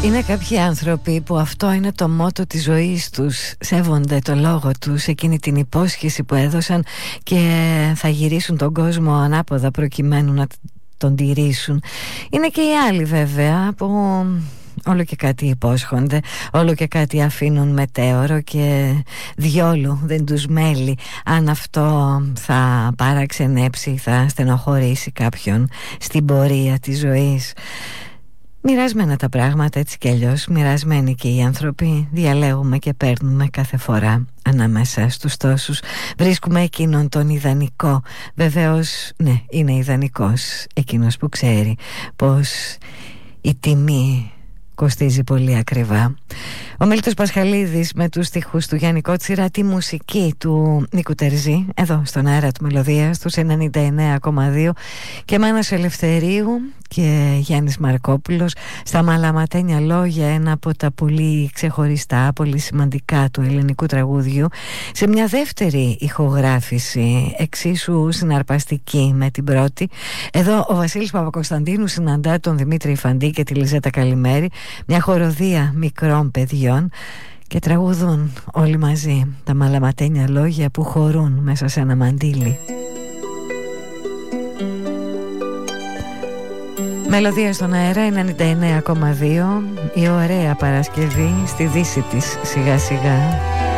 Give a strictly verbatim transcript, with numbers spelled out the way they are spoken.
Είναι κάποιοι άνθρωποι που αυτό είναι το μότο της ζωής τους. Σέβονται το λόγο τους, εκείνη την υπόσχεση που έδωσαν και θα γυρίσουν τον κόσμο ανάποδα προκειμένου να τον τηρήσουν. Είναι και οι άλλοι βέβαια που όλο και κάτι υπόσχονται, όλο και κάτι αφήνουν μετέωρο και διόλου δεν τους μέλει αν αυτό θα παραξενέψει, θα στενοχωρήσει κάποιον στην πορεία της ζωής. Μοιρασμένα τα πράγματα έτσι κι αλλιώς, μοιρασμένοι και οι άνθρωποι, διαλέγουμε και παίρνουμε κάθε φορά ανάμεσα στους τόσους. Βρίσκουμε εκείνον τον ιδανικό. Βεβαίως, ναι, είναι ιδανικός εκείνος που ξέρει πως η τιμή κοστίζει πολύ ακριβά. Ο Μίλτος Πασχαλίδης με τους στιχούς του Γιάννη Κότσιρα, τη μουσική του Νίκου Τερζή, εδώ στον αέρα του Μελωδίας στους ενενήντα εννέα κόμμα δύο, και Μάνας Ελευθερίου και Γιάννης Μαρκόπουλος στα μαλαματένια λόγια, ένα από τα πολύ ξεχωριστά, πολύ σημαντικά του ελληνικού τραγούδιου, σε μια δεύτερη ηχογράφηση εξίσου συναρπαστική με την πρώτη. Εδώ ο Βασίλης Παπακοσταντίνου συναντά τον Δημήτρη Φαντή και τη Λιζέτα Καλημέρη, μια χοροδία μικρών παιδιών, και τραγουδούν όλοι μαζί τα μαλαματένια λόγια που χωρούν μέσα σε ένα μαντίλι. Μελωδία στον αέρα ενενήντα εννέα κόμμα δύο, η ωραία Παρασκευή στη δύση της σιγά σιγά.